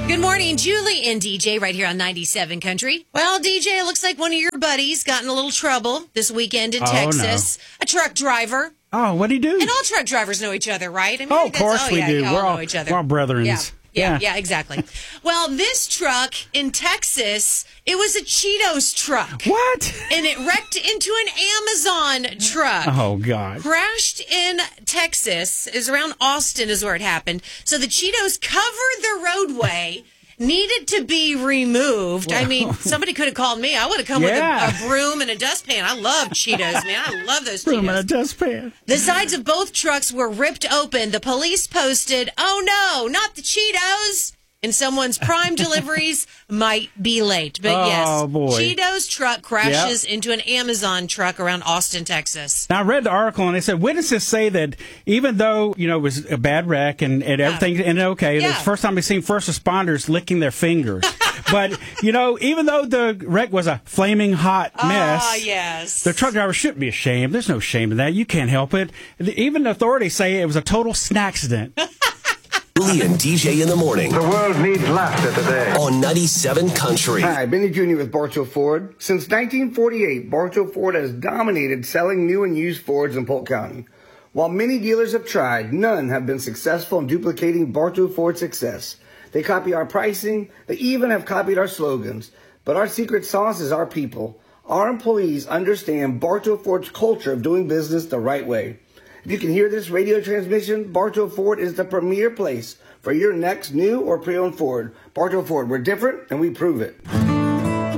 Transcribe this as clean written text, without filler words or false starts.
Good morning, Julie and DJ right here on 97 Country. Well, DJ, it looks like one of your buddies got in a little trouble this weekend in Texas. No. A truck driver. Oh, what'd he do? And all truck drivers know each other, right? I mean, of course we do. We're all know each other. We're all brethren. Yeah, exactly. Well, this truck in Texas, it was a Cheetos truck. What? And it wrecked into an Amazon truck. Oh, God. Crashed in Texas. Is around Austin is where it happened. So the Cheetos covered the roadway. Needed to be removed. I mean, somebody could have called me. I would have come with a broom and a dustpan. I love Cheetos, man. I love those Cheetos. Broom and a dustpan. The sides of both trucks were ripped open. The police posted, "Oh no, not the Cheetos!" And someone's Prime deliveries might be late. But Cheetos truck crashes into an Amazon truck around Austin, Texas. Now, I read the article, and they said witnesses say that even though, it was a bad wreck and everything ended okay, it was the first time they've seen first responders licking their fingers. But, even though the wreck was a flaming hot mess, the truck driver shouldn't be ashamed. There's no shame in that. You can't help it. Even the authorities say it was a total snacksident. Julie and DJ in the morning. The world needs laughter today. On 97 Country. Hi, Benny Jr. with Bartow Ford. Since 1948, Bartow Ford has dominated selling new and used Fords in Polk County. While many dealers have tried, none have been successful in duplicating Bartow Ford's success. They copy our pricing. They even have copied our slogans. But our secret sauce is our people. Our employees understand Bartow Ford's culture of doing business the right way. If you can hear this radio transmission, Bartow Ford is the premier place for your next new or pre-owned Ford. Bartow Ford, we're different and we prove it.